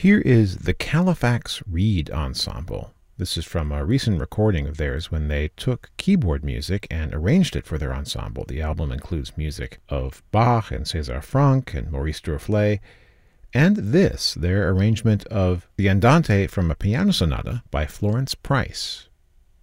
Here is the Califax Reed Ensemble. This is from a recent recording of theirs when they took keyboard music and arranged it for their ensemble. The album includes music of Bach and César Franck and Maurice Duruflé, and this, their arrangement of the Andante from a piano sonata by Florence Price.